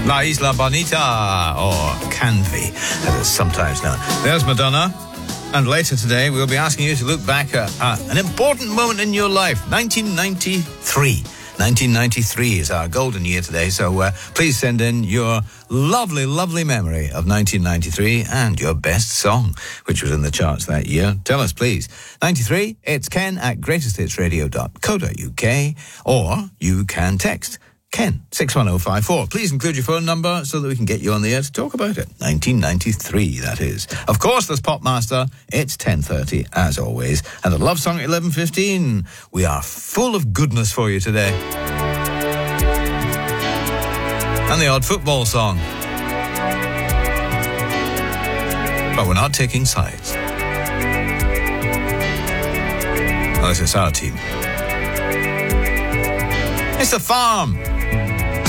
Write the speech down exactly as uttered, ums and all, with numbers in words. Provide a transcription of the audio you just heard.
La Isla Bonita, or Canvey, as it's sometimes known. There's Madonna. And later today, we'll be asking you to look back at, at an important moment in your life, nineteen ninety-three. nineteen ninety-three is our golden year today, so uh, please send in your lovely, lovely memory of nineteen ninety-three and your best song, which was in the charts that year. Tell us, please. ninety-three, it's ken at greatest hits radio dot co dot uk, or you can text Ken, six one oh five four. Please include your phone number so that we can get you on the air to talk about it. nineteen ninety-three, that is. Of course, there's Popmaster. It's ten thirty, as always. And a love song at eleven fifteen. We are full of goodness for you today. And the odd football song. But we're not taking sides. Unless it's our team. It's The Farm.